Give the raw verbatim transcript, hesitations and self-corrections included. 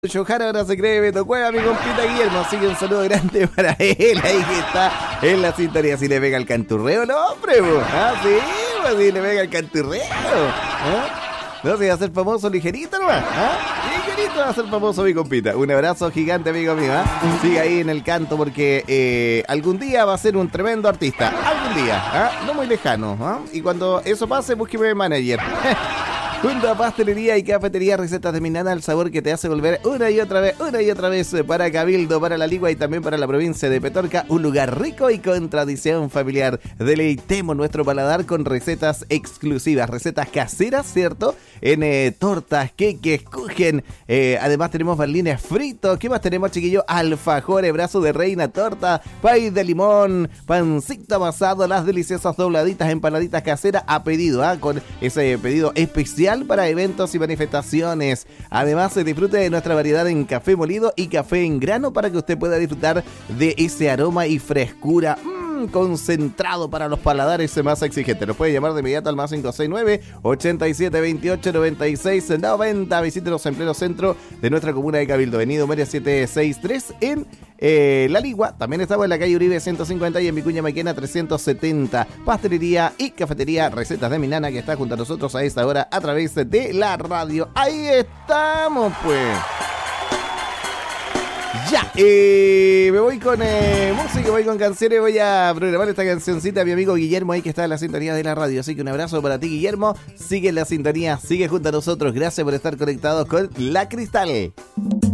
Jojara ahora se cree Beto Cueva, mi compita Guillermo, así que un saludo grande para él, ahí que está en la sintonía. Si le pega el canturreo, no, hombre, pues. Ah, sí, pues si le pega el canturreo. ¿Ah? No, se va a hacer famoso ligerito nomás. ¿Ah? Ligerito va a ser famoso mi compita. Un abrazo gigante, amigo mío. ¿Ah? Sigue ahí en el canto porque eh, algún día va a ser un tremendo artista. Algún día, ¿ah? No muy lejano. ¿Ah? Y cuando eso pase, búsqueme manager. Junto a pastelería y cafetería, recetas de mi nana, el sabor que te hace volver una y otra vez, una y otra vez para Cabildo, para La Ligua y también para la provincia de Petorca, un lugar rico y con tradición familiar. Deleitemos nuestro paladar con recetas exclusivas, recetas caseras, ¿cierto? En eh, tortas, queques, kuchen, eh, además tenemos berlines fritos. ¿Qué más tenemos, chiquillos? Alfajores, brazo de reina, torta, país de limón, pancito amasado, las deliciosas dobladitas, empanaditas caseras a pedido, ¿ah? Con ese pedido especial para eventos y manifestaciones. Además, se disfrute de nuestra variedad en café molido y café en grano para que usted pueda disfrutar de ese aroma y frescura mmm, concentrado para los paladares más exigentes. Nos puede llamar de inmediato al más cinco seis nueve, ochenta y siete veintiocho, noventa y seis noventa. Visítenos en pleno centro de nuestra comuna de Cabildo, Avenida Meria setecientos sesenta y tres en Eh, La Ligua. También estamos en la calle Uribe ciento cincuenta y en Vicuña Maquena trescientos setenta. Pastelería y cafetería, recetas de mi nana, que está junto a nosotros a esta hora a través de la radio. Ahí estamos, pues. Ya, eh, me voy con eh, música, voy con canciones, voy a programar esta cancioncita a mi amigo Guillermo ahí que está en la sintonía de la radio. Así que un abrazo para ti, Guillermo. Sigue en la sintonía, sigue junto a nosotros. Gracias por estar conectados con La Cristal.